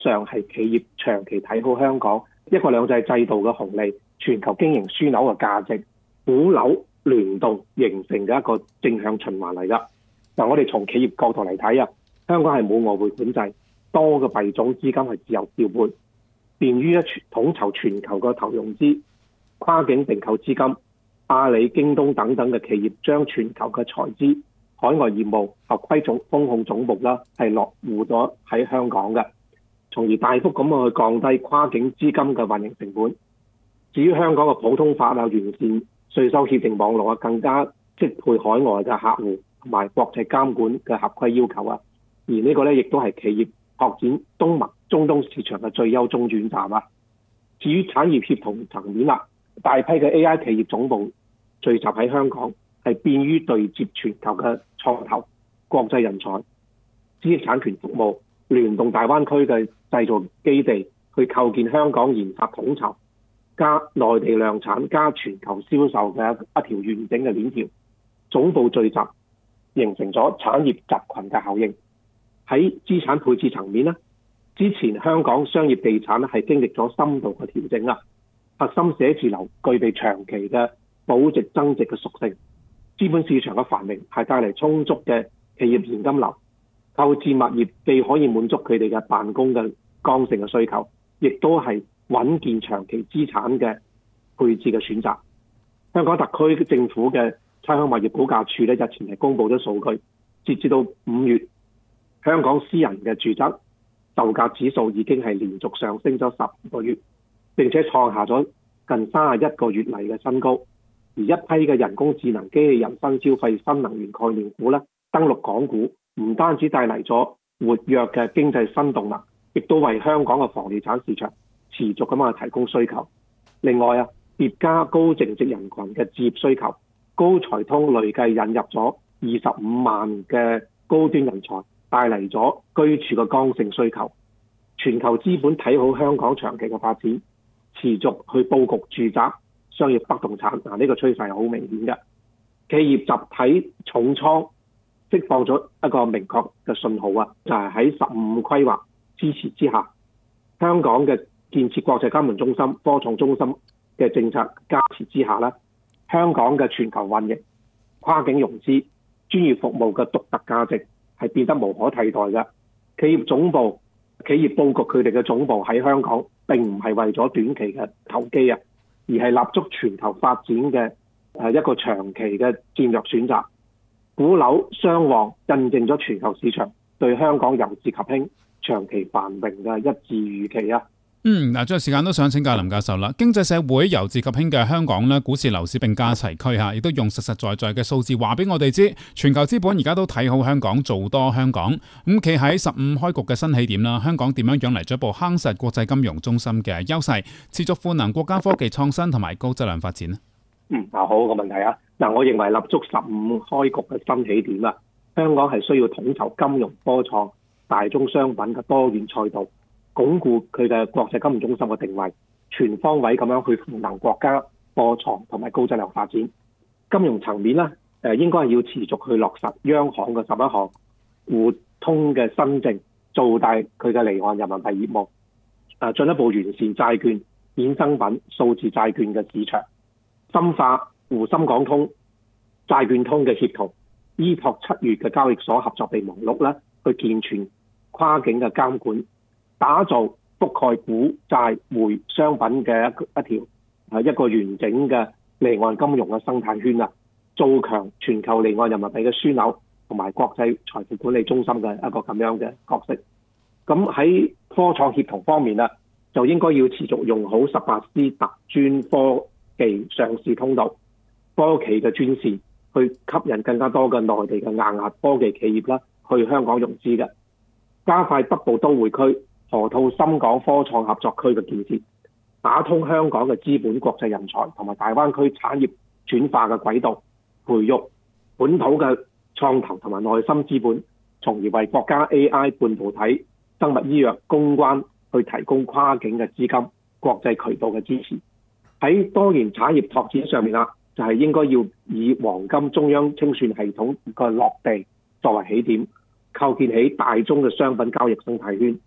上係企業長期睇好香港一國兩制制度嘅紅利、全球經營樞紐嘅價值、股樓聯動形成嘅一個正向循環嚟㗎。嗱，我哋從企業角度嚟睇啊，香港係冇外匯管制，多嘅幣種資金係自由調撥，便於統籌全球嘅投融資、跨境併購資金。阿里、京東等等嘅企業將全球嘅財資、海外業務合規風控總部啦，係落戶咗喺香港嘅，從而大幅咁去降低跨境資金嘅運營成本。至於香港嘅普通法啊、完善稅收協定網絡啊，更加適配海外嘅客戶同埋國際監管嘅合規要求啊。而呢個咧亦都係企業拓展東盟、中東市場嘅最優中轉站啊。至於產業協同層面啦，大批嘅 AI 企業總部聚集喺香港，係便於對接全球嘅創投、國際人才、知識產權服務，聯動大灣區嘅製造基地，去構建香港研發統籌、加內地量產、加全球銷售嘅一條完整嘅鏈條。總部聚集形成咗產業集群嘅效應。喺資產配置層面咧，之前香港商業地產係經歷咗深度嘅調整啊，核心寫字樓具備長期嘅保值增值嘅屬性，資本市場嘅繁榮係帶嚟充足嘅企業現金流，購置物業既可以滿足佢哋嘅辦公嘅剛性嘅需求，亦都係穩健長期資產嘅配置嘅選擇。香港特區政府嘅差餉物業估價署咧日前係公布咗數據，截至到5月，香港私人嘅住宅售價指數已經係連續上升咗12個月，並且創下咗近31個月嚟嘅新高。而一批嘅人工智能、機器人、新消費、新能源概念股咧登陸港股，唔單止帶嚟咗活躍嘅經濟新動能，亦都為香港嘅房地產市場持續咁樣提供需求。另外啊，疊加高淨值人群嘅置業需求，高才通累計引入咗25萬嘅高端人才，帶嚟咗居住嘅剛性需求。全球資本睇好香港長期嘅發展，持續去佈局住宅、商業不動產。呢個趨勢係好明顯嘅。企業集體重倉釋放咗一個明確嘅信號啊，就係喺15規劃支持之下，香港嘅建設國際金融中心、科創中心嘅政策加持之下咧，香港嘅全球運營、跨境融資、專業服務嘅獨特價值係變得無可替代嘅。企業佈局佢哋嘅總部喺香港，並唔係為咗短期嘅投機啊，而係立足全球發展嘅一個長期嘅戰略選擇。股樓雙旺印證咗全球市場對香港由治及興、長期繁榮嘅一致預期啊！ 嗱，最後時間都想請教林教授啦。經濟社會由治及興嘅香港咧，股市樓市並駕齊驅嚇，亦都用實實在在嘅數字話俾我哋知，全球資本而家都睇好香港，做多香港。咁企喺15開局嘅新起點啦，香港點樣養嚟咗一部夯實國際金融中心嘅優勢，持續賦能國家科技創新同埋高質量發展呢？ 好個問題啊！我認為立足15開局嘅新起點啊，香港係需要統籌金融、科創、大宗商品嘅多元賽道，鞏固佢嘅國際金融中心嘅定位，全方位咁樣去賦能國家科創同埋高質量發展。金融層面咧，應該係要持續去落實央行嘅11項互通嘅新政，做大佢嘅離岸人民幣業務，進一步完善債券、衍生品、數字債券嘅市場，深化滬深港通、債券通嘅協同，依託7月嘅交易所合作備忘錄咧，去健全跨境嘅監管，打造覆蓋股債匯商品嘅一個完整嘅離岸金融嘅生態圈啊，做強全球離岸人民幣嘅樞紐同埋國際財富管理中心嘅一個咁樣嘅角色。咁喺科創協同方面啊，就應該要持續用好18C特專科技上市通道、科企嘅專線，去吸引更加多嘅內地嘅硬核科技企業啦，去香港融資嘅，加快北部都會區、河套深港科創合作區嘅建設，打通香港嘅資本國際人才同埋大灣區產業轉化嘅軌道，培育本土嘅創投同埋內心資本，從而為國家 AI 半導體、生物醫藥攻關去提供跨境嘅資金、國際渠道嘅支持。喺多元產業拓展上面啦，就係應該要以黃金中央清算系統嘅落地作為起點，構建起大宗嘅商品交易生態圈，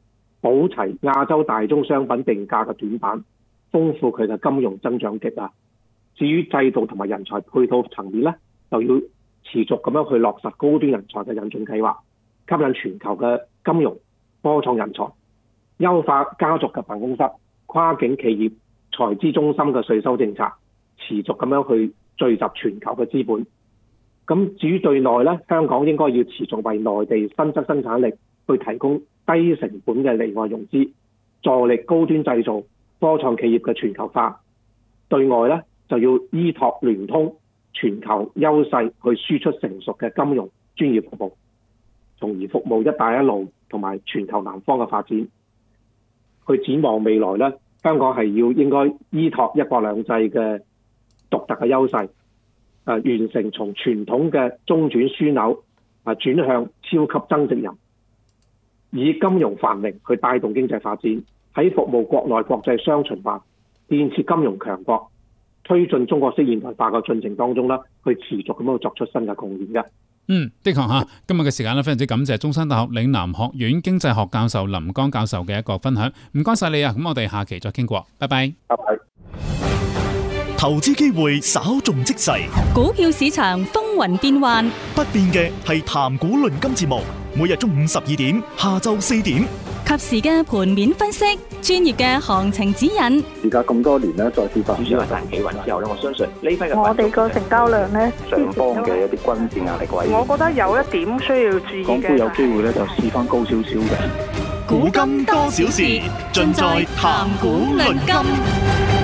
補齊亞洲大宗商品定價嘅短板，豐富佢嘅金融增長極啊。至於制度同埋人才配套層面咧，就要持續咁樣去落實高端人才嘅引進計劃，吸引全球嘅金融科創人才，優化家族嘅辦公室、跨境企業財資中心嘅稅收政策，持續咁樣去聚集全球嘅資本。咁至於對內咧，香港應該要持續為內地新質生產力去提供低成本嘅離岸融資，助力高端製造、科創企業嘅全球化。對外咧就要依託聯通全球優勢去輸出成熟嘅金融專業服務，從而服務一帶一路同埋全球南方嘅發展。去展望未來咧，香港係應該依託一國兩制嘅獨特嘅優勢，完成從傳統嘅中轉樞紐轉向超級增值人，以金融繁榮去帶動經濟發展，喺服務國內國際雙循環、建設金融強國、推進中國式現代化嘅進程當中咧，去持續咁樣作出新嘅貢獻嘅。 的確嚇，今日嘅時間咧，非常之感謝中山大學嶺南學院經濟學教授林江教授嘅一個分享，唔該晒你啊！咁我哋下期再傾過，拜拜。 拜拜。 投資機會稍縱即逝， 股票市場風雲變幻， 不變嘅係談股論金節目，每日中午12點，下晝4點， 及時嘅盤面分析，專業嘅行情指引。 而家咁多年咧，再次發展主要係大企穩之後咧，我相信呢批嘅我哋個成交量咧， 上方嘅一啲均線壓力位， 我覺得有一點需要注意嘅， 港股有機會咧就試翻高少少嘅。 古今多少事，盡在談股論金。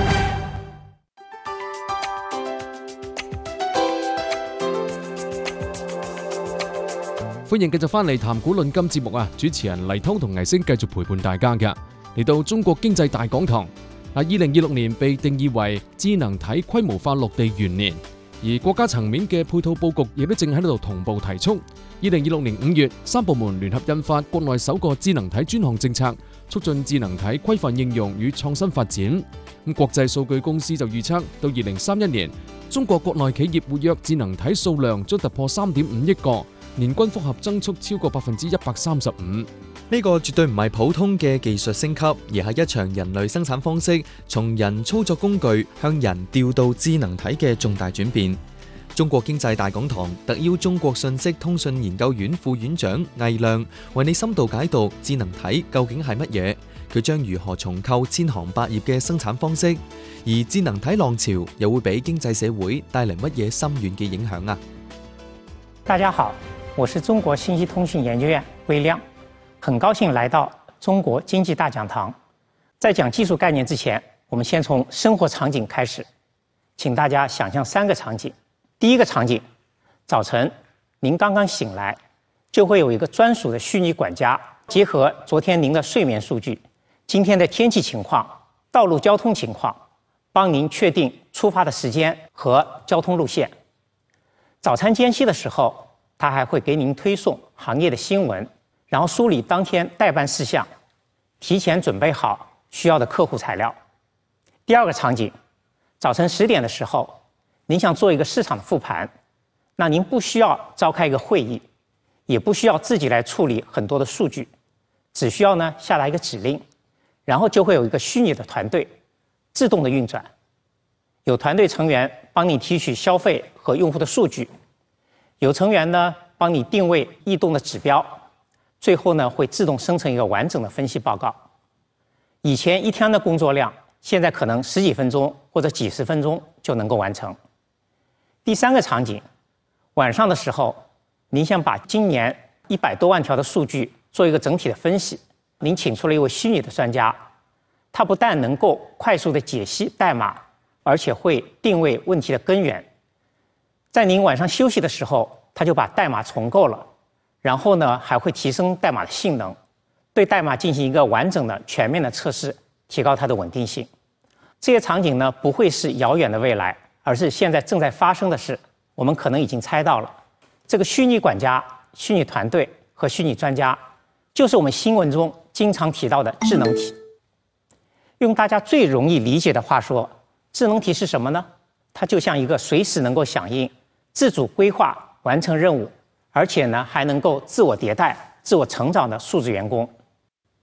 歡迎繼續翻嚟談股論金節目啊！主持人黎通同倪星繼續陪伴大家嘅。嚟到中國經濟大講堂，2026年被定義為智能體規模化落地元年，而國家層面嘅配套佈局亦都正喺度同步提速。2026年5月，3部門聯合印發國內首個智能體專項政策，促進智能體規範應用與創新發展。咁國際數據公司就預測，到2031年，中國國內企業活躍智能體數量將突破3.5億個。年均複合增速超過135%， 呢個絕對唔係普通嘅技術升級，而係一場人類生產方式從人操作工具向人調到智能體嘅重大轉變。中國經濟大講堂特邀中國信息通訊研究院副院長魏亮為你深度解讀智能體究竟係乜嘢，佢將如何重構千行百業嘅生產方式，而智能體浪潮又會俾經濟社會帶嚟乜嘢深遠嘅影響啊？ 大家好，我是中國信息通訊研究院魏亮，很高興來到中國經濟大講堂。在講技術概念之前，我們先從生活場景開始，請大家想象3個場景。第一個場景，早晨您剛剛醒來，就會有一個專屬的虛擬管家，結合昨天您的睡眠數據、今天的天氣情況、道路交通情況，幫您確定出發的時間和交通路線。早餐間隙的時候，他還會給您推送行業的新聞，然後梳理當天待辦事項，提前準備好需要的客戶材料。第二個場景，早晨10點的時候，您想做一個市場的復盤，那您不需要召開一個會議，也不需要自己來處理很多的數據，只需要呢下達一個指令，然後就會有一個虛擬的團隊自動的運轉，有團隊成員幫你提取消費和用戶的數據，有成員呢幫你定位異動的指標，最後呢會自動生成一個完整的分析報告。以前一天的工作量，現在可能10幾分鐘或者幾十分鐘就能夠完成。第三個場景，晚上的時候，您想把今年100多萬條的數據做一個整體的分析，您請出了一位虛擬的專家，他不但能夠快速的解析代碼，而且會定位問題的根源。在您晚上休息的時候，他就把代碼重構了，然後呢還會提升代碼的性能，對代碼進行一個完整的全面的測試，提高它的穩定性。這些場景呢不會是遙遠的未來，而是現在正在發生的事。我們可能已經猜到了，這個虛擬管家、虛擬團隊和虛擬專家，就是我們新聞中經常提到的智能體。用大家最容易理解的話說，智能體是什麼呢？它就像一個隨時能夠響應、自主規劃、完成任務，而且呢還能夠自我迭代、自我成長的數字員工。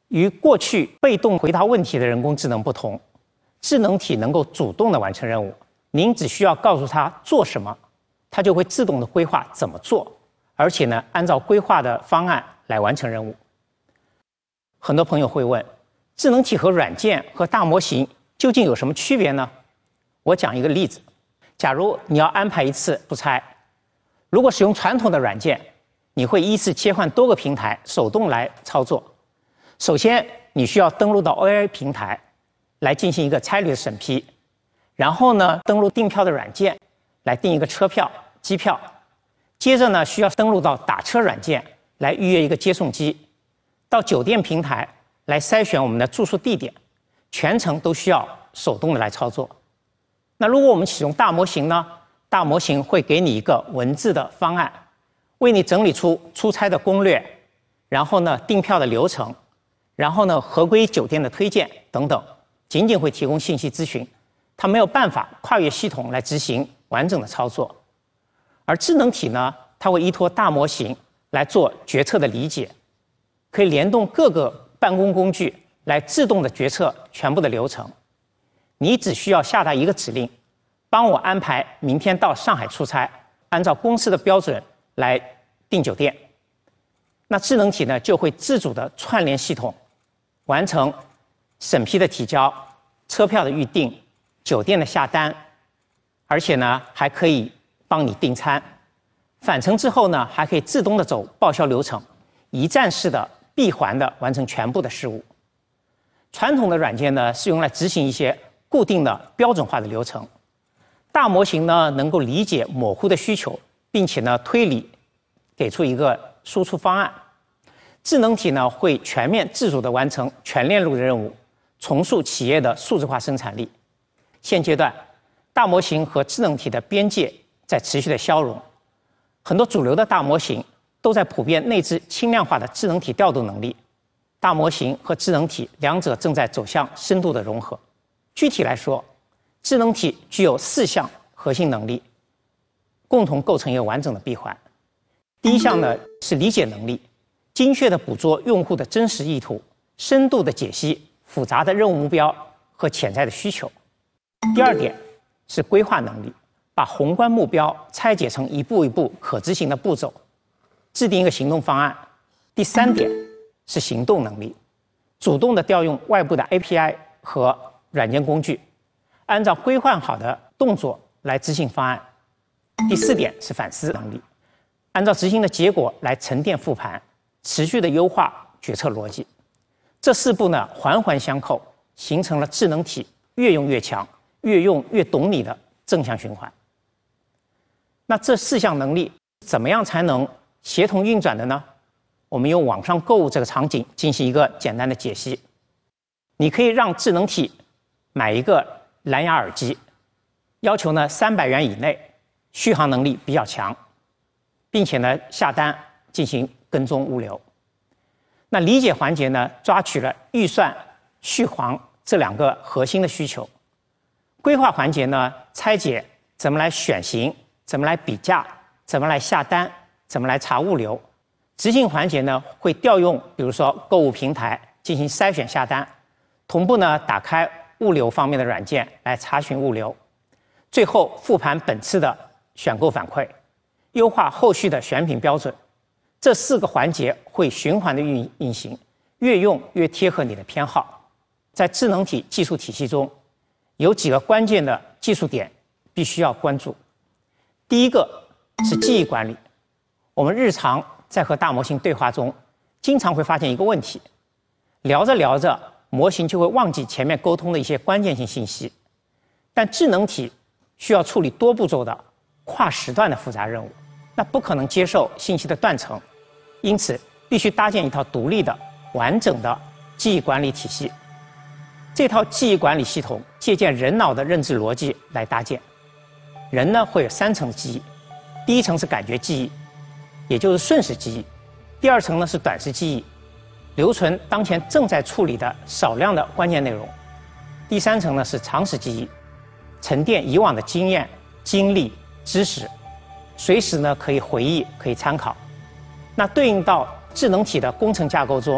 与过去被动回答问题的人工智能不同，智能体能够主动的完成任务，您只需要告诉它做什么，它就会自动的规划怎么做，而且呢，按照规划的方案来完成任务。很多朋友会问，智能体和软件和大模型究竟有什么区别呢？我讲一个例子，假如你要安排一次出差，如果使用传统的软件，你会依次切换多个平台，手动来操作。首先，你需要登录到 OAI 平台来进行一个差旅的审批，然后呢，登录订票的软件来订一个车票、机票，接着呢，需要登录到打车软件来预约一个接送机，到酒店平台来筛选我们的住宿地点，全程都需要手动的来操作。那如果我们使用大模型呢？大模型会给你一个文字的方案，为你整理出出差的攻略，然后呢，订票的流程，然后呢，合规酒店的推荐等等，仅仅会提供信息咨询，它没有办法跨越系统来执行完整的操作。而智能体呢，它会依托大模型来做决策的理解，可以联动各个办公工具来自动的决策全部的流程。你只需要下达一个指令，帮我安排明天到上海出差，按照公司的标准来订酒店。那智能体呢，就会自主的串联系统，完成审批的提交、车票的预订、酒店的下单，而且呢，还可以帮你订餐。返程之后呢，还可以自动的走报销流程，一站式的闭环的完成全部的事务。传统的软件呢，是用来执行一些固定的标准化的流程，大模型呢能够理解模糊的需求，并且呢推理给出一个输出方案。智能体呢会全面自主地完成全链路的任务，重塑企业的数字化生产力。现阶段，大模型和智能体的边界在持续的消融，很多主流的大模型都在普遍内置轻量化的智能体调度能力，大模型和智能体两者正在走向深度的融合。具体来说，智能体具有4项核心能力，共同构成一个完整的闭环。第一项呢是理解能力，精确地捕捉用户的真实意图，深度地解析复杂的任务目标和潜在的需求。第二点是规划能力，把宏观目标拆解成一步一步可执行的步骤，制定一个行动方案。第3点是行动能力，主动地调用外部的 API 和软件工具，按照规划好的动作来执行方案。第4点是反思能力，按照执行的结果来沉淀复盘，持续的优化决策逻辑。这4步呢环环相扣，形成了智能体越用越强，越用越懂你的正向循环。那这4项能力怎么样才能协同运转的呢？我们用网上购物这个场景进行一个简单的解析。你可以让智能体买一个蓝牙耳机，要求呢300元以内，续航能力比较强，并且呢下单进行跟踪物流。那理解环节呢，抓取了预算、续航这2个核心的需求。规划环节呢，拆解怎么来选型，怎么来比价，怎么来下单，怎么来查物流。执行环节呢，会调用比如说购物平台进行筛选下单，同步呢打开物流方面的软件来查询物流。最后复盘本次的选购反馈，优化后续的选品标准。这4个环节会循环的运行，越用越贴合你的偏好。在智能体技术体系中，有几个关键的技术点必须要关注。第一个是记忆管理。我们日常在和大模型对话中，经常会发现一个问题，聊着聊着，模型就会忘记前面沟通的一些关键性信息。但智能体需要处理多步骤的跨时段的复杂任务，那不可能接受信息的断层，因此必须搭建一套独立的完整的记忆管理体系。这套记忆管理系统借鉴人脑的认知逻辑来搭建。人呢会有3层记忆，第一层是感觉记忆，也就是瞬时记忆；第2层呢是短时记忆，留存当前正在处理的少量的关键内容；第3层呢是长时记忆，沉淀以往的经验、经历、知识，随时呢可以回忆、可以参考。那对应到智能体的工程架构中，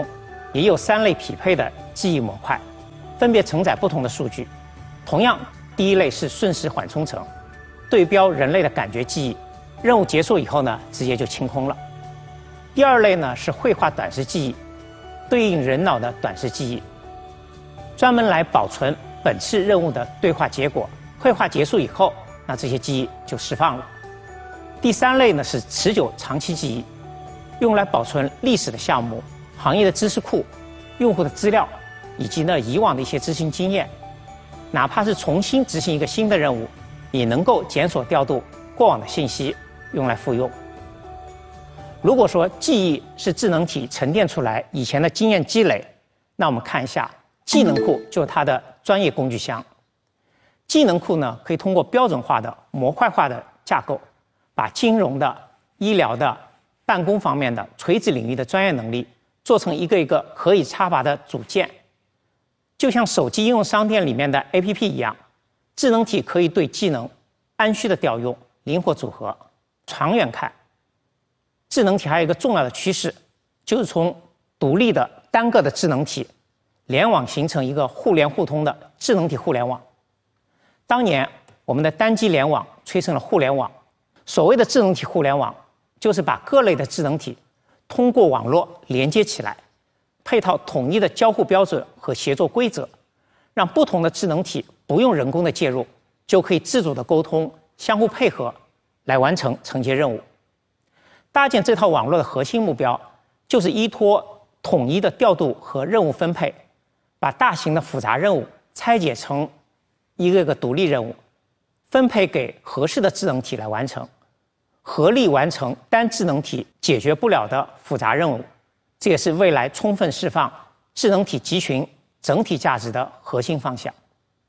也有3类匹配的记忆模块，分别承载不同的数据。同样，第一类是瞬时缓冲层，对标人类的感觉记忆，任务结束以后呢，直接就清空了。第二类呢是绘画短时记忆，对应人脑的短时记忆，专门来保存本次任务的对话结果。绘画结束以后，那这些记忆就释放了。第3类呢是持久长期记忆，用来保存历史的项目、行业的知识库、用户的资料，以及呢以往的一些执行经验。哪怕是重新执行一个新的任务，也能够检索调度过往的信息，用来复用。如果说记忆是智能体沉淀出来以前的经验积累，那我们看一下技能库，就是它的专业工具箱。技能库呢，可以通过标准化的模块化的架构，把金融的、医疗的、办公方面的垂直领域的专业能力做成一个一个可以插拔的组件，就像手机应用商店里面的 APP 一样，智能体可以对技能按需的调用，灵活组合。长远看，智能体还有一个重要的趋势，就是从独立的单个的智能体联网形成一个互联互通的智能体互联网。当年我们的单机联网催生了互联网，所谓的智能体互联网，就是把各类的智能体通过网络连接起来，配套统一的交互标准和协作规则，让不同的智能体不用人工的介入，就可以自主的沟通、相互配合，来完成承接任务。搭建这套网络的核心目标，就是依托统一的调度和任务分配，把大型的复杂任务拆解成一个个独立任务，分配给合适的智能体来完成，合力完成单智能体解决不了的复杂任务。这也是未来充分释放智能体集群整体价值的核心方向。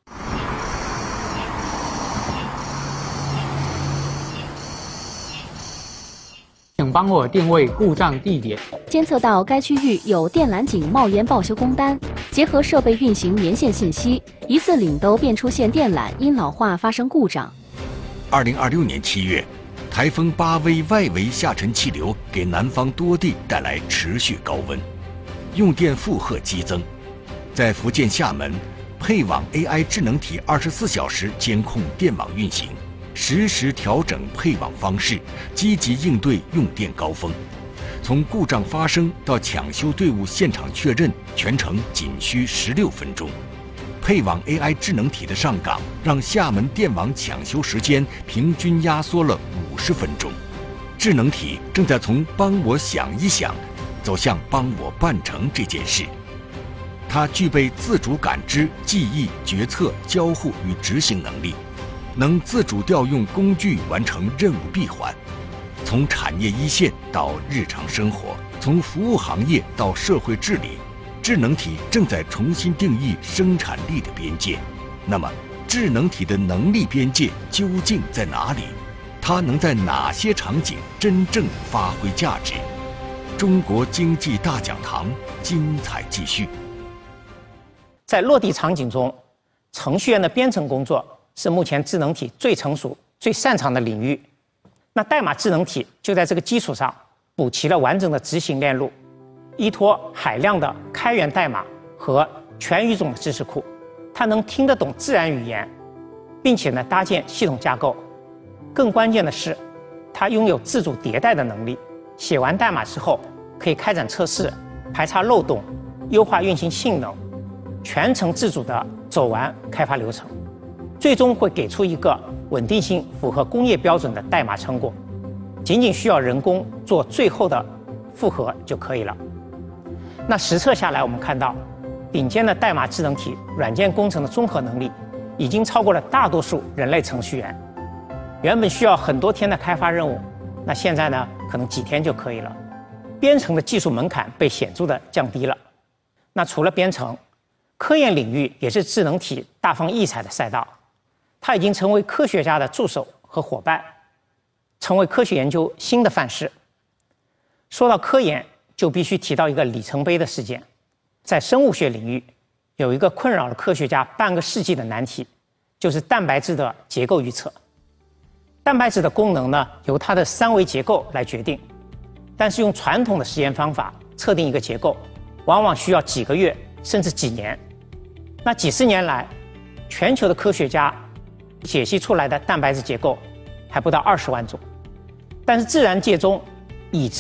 请帮我定位故障地点， 监测到该区域有电缆井冒烟报修工单，结合设备运行年限信息，疑似领兜便出现电缆因老化发生故障。 2026年7月，台风巴威外围下沉气流给南方多地带来持续高温，用电负荷激增。在福建厦门，配网 AI 智能体24小时监控电网运行，实时调整配网方式，积极应对用电高峰。从故障发生到抢修队伍现场确认，全程仅需16分钟。配网 AI 智能体的上岗，让厦门电网抢修时间平均压缩了50分钟。智能体正在从帮我想一想，走向帮我办成这件事。它具备自主感知、记忆、决策、交互与执行能力，能自主调用工具完成任务闭环。从产业一线到日常生活，从服务行业到社会治理，智能体正在重新定义生产力的边界。那么，智能体的能力边界究竟在哪里？它能在哪些场景真正发挥价值？中国经济大讲堂精彩继续。 在落地场景中，程序员的编程工作是目前智能体最成熟、最擅长的领域。那代码智能体就在这个基础上补齐了完整的执行链路，依托海量的开源代码和全语种的知识库，它能听得懂自然语言，并且呢搭建系统架构。更关键的是，它拥有自主迭代的能力。写完代码之后，可以开展测试、排查漏洞、优化运行性能，全程自主地走完开发流程，最终会给出一个稳定性符合工业标准的代码成果，仅仅需要人工做最后的复核就可以了。那实测下来，我们看到顶尖的代码智能体软件工程的综合能力已经超过了大多数人类程序员。原本需要很多天的开发任务，那现在呢可能几天就可以了。编程的技术门槛被显著的降低了。那除了编程，科研领域也是智能体大放异彩的赛道，它已经成为科学家的助手和伙伴，成为科学研究新的范式。说到科研，就必须提到一个里程碑的事件。在生物学领域，有一个困扰了科学家半个世纪的难题，就是蛋白质的结构预测。蛋白质的功能呢，由它的三维结构来决定，但是用传统的实验方法测定一个结构， 往往需要几个月甚至几年。那几十年来，全球的科学家解析出来的蛋白质结构还不到20万种，但是自然界中已知